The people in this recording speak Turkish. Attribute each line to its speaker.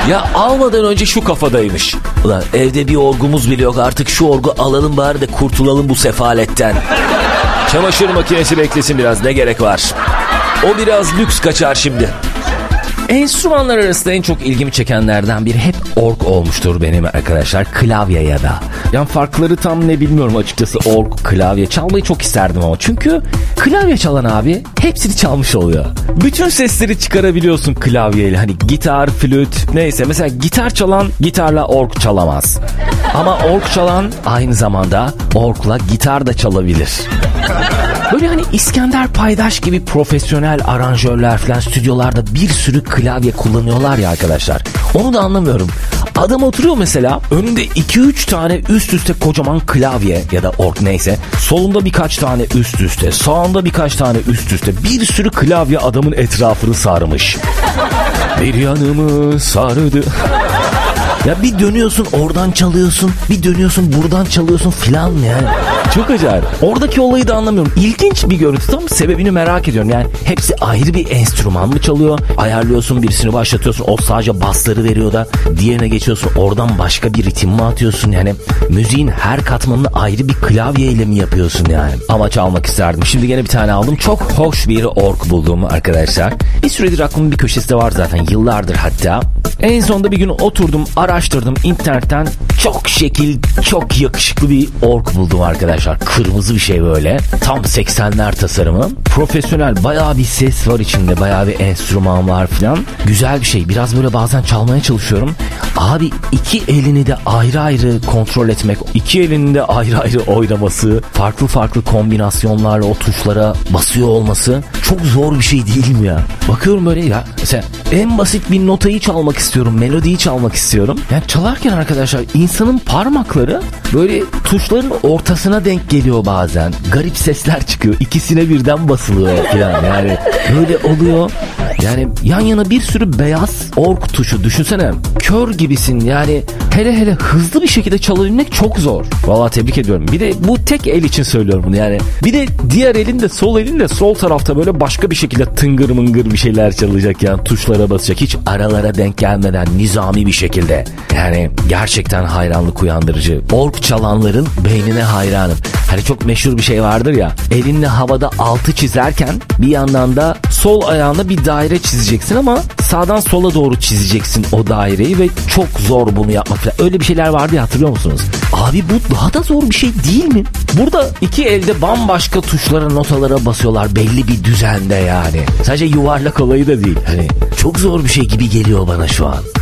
Speaker 1: Ya almadan önce şu kafadaymış. Ulan evde bir orgumuz bile yok, artık şu orgu alalım bari de kurtulalım bu sefaletten. Çamaşır makinesi beklesin biraz, ne gerek var. O biraz lüks kaçar şimdi. Enstrümanlar arasında en çok ilgimi çekenlerden biri hep org olmuştur benim arkadaşlar. Klavye ya da. Yani farkları tam ne bilmiyorum açıkçası, org, klavye. Çalmayı çok isterdim ama. Çünkü klavye çalan abi hepsini çalmış oluyor. Bütün sesleri çıkarabiliyorsun klavyeyle. Hani gitar, flüt, neyse. Mesela gitar çalan gitarla org çalamaz. Ama org çalan aynı zamanda orgla gitar da çalabilir. Böyle hani İskender Paydaş gibi profesyonel aranjörler falan stüdyolarda bir sürü klavye kullanıyorlar ya arkadaşlar. Onu da anlamıyorum. Adam oturuyor mesela, önünde 2-3 tane üst üste kocaman klavye ya da org neyse. Solunda birkaç tane üst üste, sağında birkaç tane üst üste. Bir sürü klavye adamın etrafını sarmış. Bir yanımı sardı. Ya bir dönüyorsun oradan çalıyorsun, bir dönüyorsun buradan çalıyorsun filan yani. Çok acayip. Oradaki olayı da anlamıyorum. İlginç bir görüntü, tam sebebini merak ediyorum. Yani hepsi ayrı bir enstrüman mı çalıyor? Ayarlıyorsun, birisini başlatıyorsun, o sadece basları veriyor da diğerine geçiyorsun, oradan başka bir ritim mi atıyorsun? Yani müziğin her katmanını ayrı bir klavyeyle mi yapıyorsun yani? Ama çalmak isterdim. Şimdi gene bir tane aldım. Çok hoş bir org buldum arkadaşlar. Bir süredir aklımın bir köşesinde var zaten, yıllardır hatta. En sonunda bir gün oturdum, araştırdım internetten, çok şekil, çok yakışıklı bir org buldum arkadaşlar. Kırmızı bir şey böyle. Tam 80'ler tasarımı. Profesyonel, bayağı bir ses var içinde, bayağı bir enstrüman var falan. Güzel bir şey. Biraz böyle bazen çalmaya çalışıyorum. Abi iki elini de ayrı ayrı kontrol etmek, iki elini de ayrı ayrı oynaması, farklı farklı kombinasyonlarla o tuşlara basıyor olması çok zor bir şey değil mi ya? Bakıyorum böyle ya. Mesela en basit bir notayı çalmak istiyorum, melodiyi çalmak istiyorum. Yani çalarken arkadaşlar insanın parmakları böyle tuşların ortasına denk geliyor bazen. Garip sesler çıkıyor. İkisine birden basılıyor falan. Yani böyle oluyor. Yani yan yana bir sürü beyaz org tuşu, düşünsene. Kör gibisin yani. Hele hele hızlı bir şekilde çalabilmek çok zor. Vallahi tebrik ediyorum. Bir de bu tek el için söylüyorum bunu yani. Bir de diğer elin de, sol elin de sol tarafta böyle başka bir şekilde tıngır mıngır bir şeyler çalacak yani, tuşlara basacak. Hiç aralara denk gelmeden nizami bir şekilde. Yani gerçekten hayranlık uyandırıcı. Org çalanların beynine hayranım. Hani çok meşhur bir şey vardır ya, elinle havada altı çizerken bir yandan da sol ayağına bir daire çizeceksin ama sağdan sola doğru çizeceksin o daireyi ve çok zor bunu yapmak falan. Öyle bir şeyler vardı ya, hatırlıyor musunuz? Abi bu daha da zor bir şey değil mi? Burada iki elde bambaşka tuşlara, notalara basıyorlar belli bir düzende yani. Sadece yuvarlak olayı da değil. Hani çok zor bir şey gibi geliyor bana şu an.